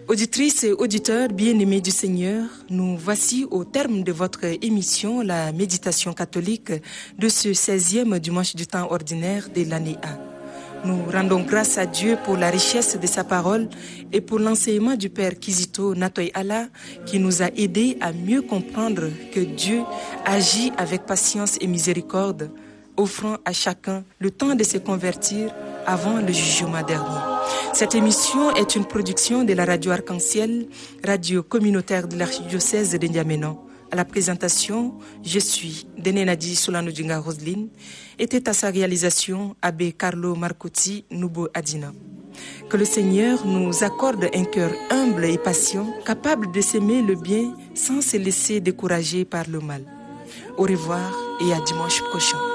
Auditrices et auditeurs bien-aimés du Seigneur, nous voici au terme de votre émission, la méditation catholique de ce 16e dimanche du temps ordinaire de l'année A. Nous rendons grâce à Dieu pour la richesse de sa parole et pour l'enseignement du Père Kizito Natoy Allah qui nous a aidés à mieux comprendre que Dieu agit avec patience et miséricorde, offrant à chacun le temps de se convertir avant le jugement dernier. Cette émission est une production de la radio Arc-en-Ciel, radio communautaire de l'archidiocèse de N'Djamena. À la présentation, je suis Denenadi Solano Djinga Roseline. Était à sa réalisation Abbé Carlo Marcotti Nubo Adina. Que le Seigneur nous accorde un cœur humble et patient, capable de s'aimer le bien sans se laisser décourager par le mal. Au revoir et à dimanche prochain.